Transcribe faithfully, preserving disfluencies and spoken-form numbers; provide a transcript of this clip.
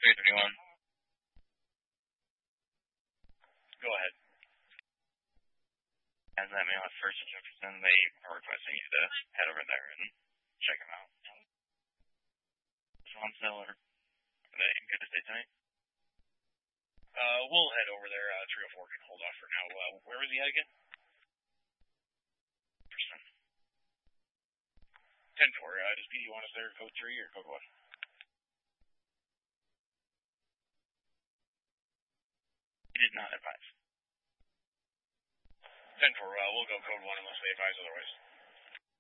three thirty-one. Go ahead. As that male at first in Jefferson, they are requesting you to head over there and check them out. Is one still, or are they going to stay tonight? Uh, we'll head over there. Uh, three oh four can hold off for now. Uh, where was he at again? ten four. Uh, does P D want us there, code three or code one? He did not advise. ten four, uh, we'll go code one unless they advise otherwise.